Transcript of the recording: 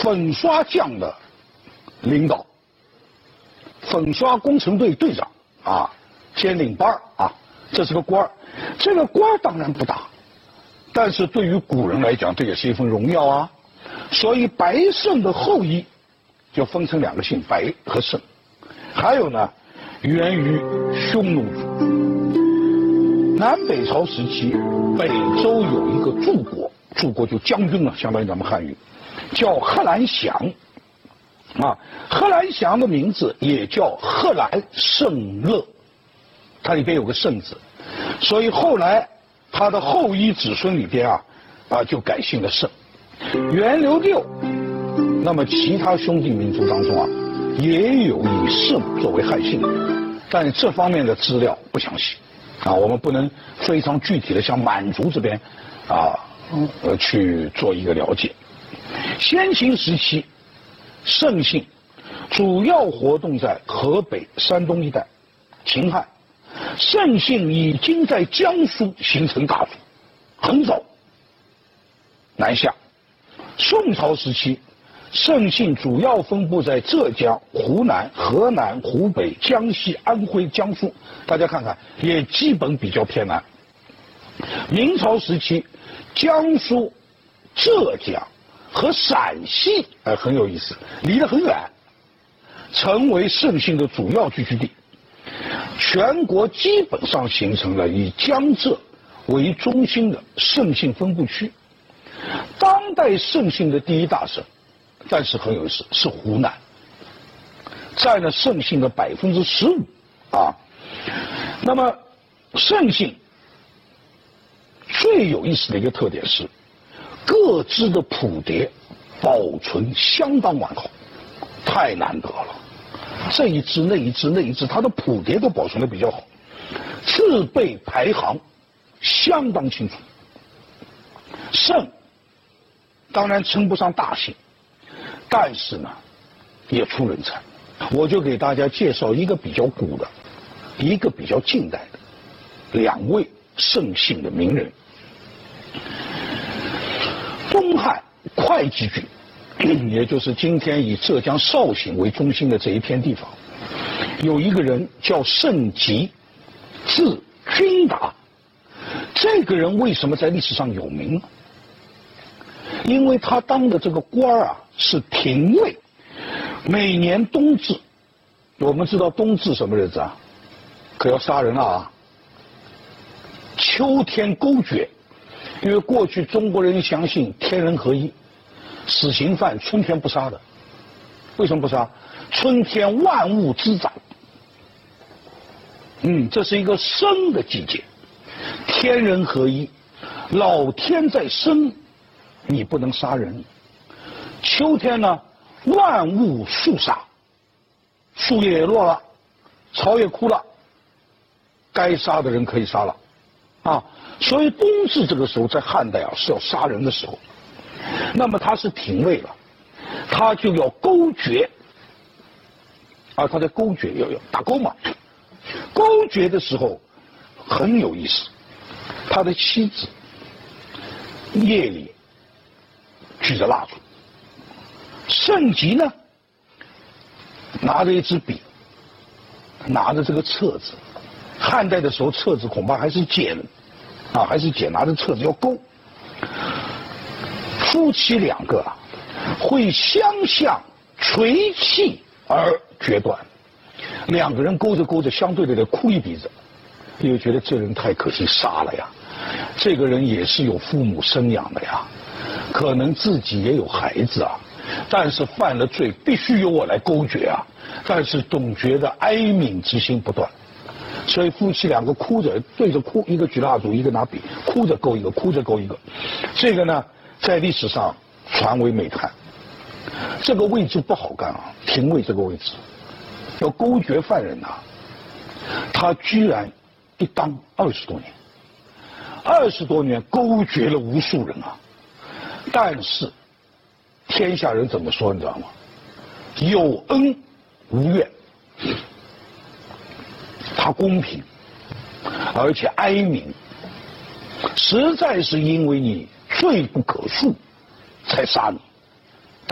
粉刷匠的领导，粉刷工程队队长啊，兼领班啊，这是个官儿。这个官儿当然不大，但是对于古人来讲，这也是一份荣耀啊。所以白胜的后裔就分成两个姓，白和胜。还有呢，源于匈奴族。南北朝时期，北周有一个柱国，柱国就将军了，相当于咱们汉语，叫贺兰祥。啊，贺兰祥的名字也叫贺兰胜乐，它里边有个胜字，所以后来他的后裔子孙里边就改姓了胜。源流六，那么其他兄弟民族当中也有以胜作为汉姓的，但这方面的资料不详细我们不能非常具体的像满族这边去做一个了解。先秦时期，胜姓主要活动在河北、山东一带。秦汉，胜姓已经在江苏形成大族，很早。南下。宋朝时期，胜姓主要分布在浙江、湖南、河南、湖北、江西、安徽、江苏，大家看看，也基本比较偏南。明朝时期，江苏、浙江和陕西很有意思，离得很远，成为胜姓的主要聚居地。全国基本上形成了以江浙为中心的胜姓分布区。当代胜姓的第一大省，但是很有意思，是湖南，占了胜姓的15%那么胜姓最有意思的一个特点是，各支的谱牒保存相当完好，太难得了。这一支那一支那一支，它的谱牒都保存得比较好，字辈排行相当清楚。胜当然称不上大姓，但是呢，也出人才。我就给大家介绍一个比较古的，一个比较近代的2位胜姓的名人。东汉会稽郡，也就是今天以浙江绍兴为中心的这一片地方，有一个人叫胜吉，字君达。这个人为什么在历史上有名呢？因为他当的这个官是廷尉，每年冬至，我们知道冬至什么日子可要杀人了秋天勾决，因为过去中国人相信天人合一，死刑犯春天不杀的。为什么不杀？春天万物滋长，这是一个生的季节，天人合一，老天在生，你不能杀人。秋天呢，万物肃杀，树叶也落了，草也枯了，该杀的人可以杀了所以冬至这个时候在汉代是要杀人的时候。那么他是廷尉了，他就要勾决他在勾决要打勾嘛。勾决的时候很有意思，他的妻子夜里举着蜡烛，胜吉呢拿着一支笔，拿着这个册子。汉代的时候册子恐怕还是剪拿着册子要勾。夫妻2个会相向垂泣而决断，2个人勾着勾着，相对的得哭一鼻子，又觉得这人太可惜，杀了呀。这个人也是有父母生养的呀，可能自己也有孩子但是犯了罪必须由我来勾决但是总觉得哀悯之心不断，所以夫妻2个哭着对着哭，一个举蜡烛，一个拿笔，哭着勾一个，哭着勾一个。这个呢在历史上传为美谈。这个位置不好干廷尉这个位置要勾决犯人他居然一当20多年，20多年勾决了无数人但是天下人怎么说你知道吗？有恩无怨。他公平，而且哀悯，实在是因为你罪不可恕才杀你。